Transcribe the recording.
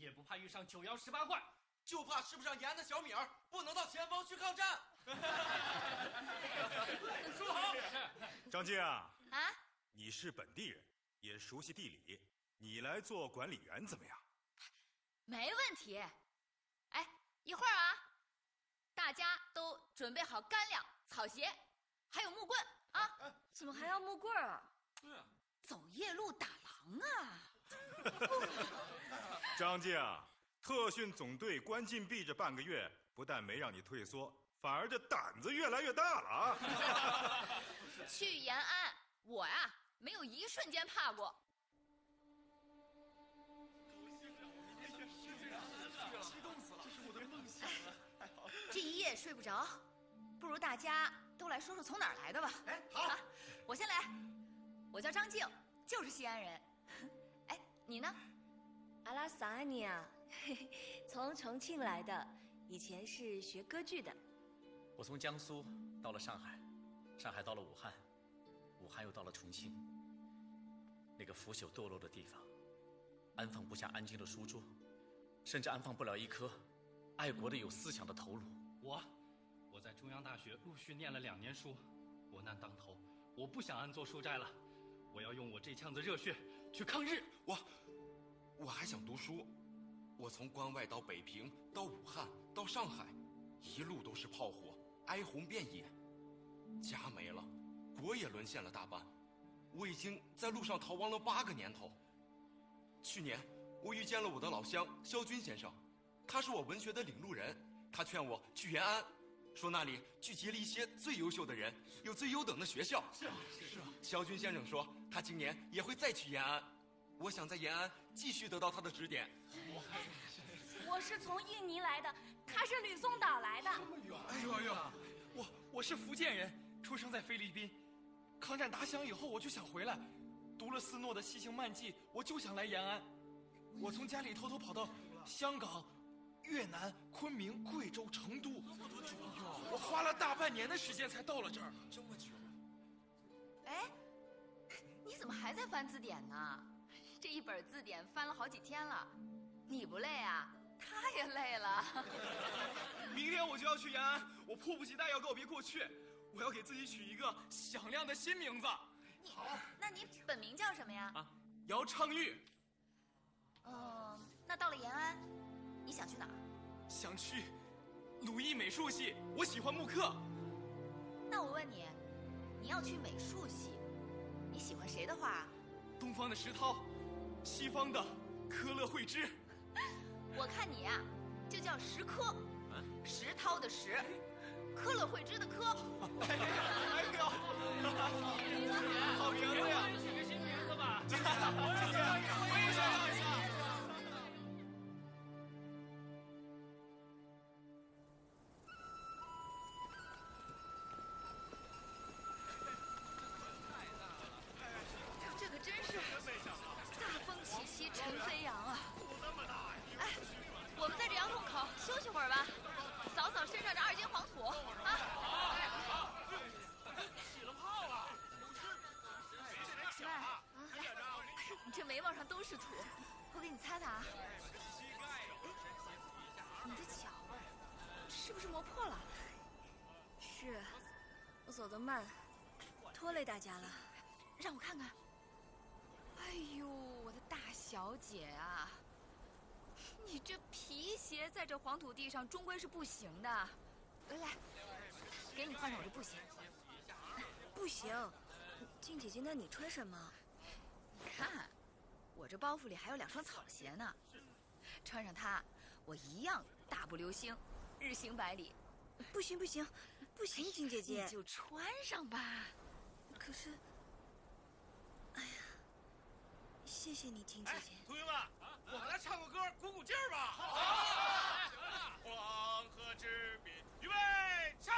也不怕遇上九妖18怪， 就怕吃不上盐的小米儿，不能到前方去抗战。 说得好。 张静啊， 你是本地人，也熟悉地理，你来做管理员怎么样？ 没问题。哎，一会儿啊，大家都准备好干粮、草鞋，还有木棍啊！ 怎么还要木棍啊？ 对啊， 走夜路打狼啊！ 张静，特训总队关禁闭这半个月，不但没让你退缩，反而这胆子越来越大了啊！ 去延安，我呀没有一瞬间怕过。 激动死了，这是我的梦想啊！ 这一夜睡不着，不如大家都来说说从哪儿来的吧。 哎，好， 我先来。我叫张静，就是西安人。哎，你呢？ 阿拉萨安尼啊，从重庆来的，以前是学歌剧的。 我从江苏到了上海，上海到了武汉，武汉又到了重庆。那个腐朽堕落的地方，安放不下安静的书桌，甚至安放不了一颗爱国的有思想的头颅。我在中央大学陆续念了2年书，国难当头，我不想安坐书斋了，我要用我这腔子热血去抗日。 我还想读书，我从关外到北平，到武汉，到上海，一路都是炮火，哀鸿遍野，家没了，国也沦陷了大半，我已经在路上逃亡了8个年头。去年我遇见了我的老乡萧军先生，他是我文学的领路人，他劝我去延安，说那里聚集了一些最优秀的人，有最优等的学校。是啊。萧军先生说他今年也会再去延安，我想在延安继续得到他的指点。 我是从印尼来的，他是吕宋岛来的。 哎呦，我是福建人，出生在菲律宾。抗战打响以后，我就想回来，读了斯诺的《西行漫记》，我就想来延安。我从家里偷偷跑到香港、越南、昆明、贵州、成都，我花了大半年的时间才到了这儿。 这么久？ 哎，你怎么还在翻字典呢？这一本字典翻了好几天了，你不累啊？他也累了。 明天我就要去延安，我迫不及待要告别过去，我要给自己取一个响亮的新名字。 好，那你本名叫什么呀？ 姚昌钰。 那到了延安，你想去哪儿？ 想去鲁艺美术系，我喜欢木刻。 那我问你，你要去美术系，你喜欢谁的画？ 东方的石涛，西方的科勒惠芝。 我看你呀，就叫石科，石涛的石，科勒惠芝的科。 哎呦，好名字呀！ 取个新名字吧。 我也想要一下。 这可真是大风起兮尘飞扬啊！哎，我们在这杨洞口休息会儿吧，扫扫身上这2斤黄土啊！ 起了泡了。 媳妇儿，来，你这眉毛上都是土，我给你擦擦啊。你的脚是不是磨破了？ 是，我走得慢，拖累大家了。 让我看看。哎呦，我的大小姐啊，你这皮鞋在这黄土地上终归是不行的。来，给你换上我这布鞋。 不行，静姐姐，那你穿什么？ 你看，我这包袱里还有2双草鞋呢，穿上它，我一样大步流星，日行百里。 不行，静姐姐， 你就穿上吧。 可是，哎呀，谢谢你，静姐姐。 同学们，我们来唱个歌，鼓鼓劲儿吧。黄河之滨，预备，唱。